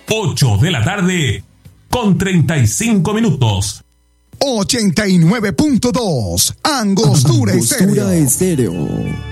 8 de la tarde con 35 minutos. 89.2 Angostura Estéreo.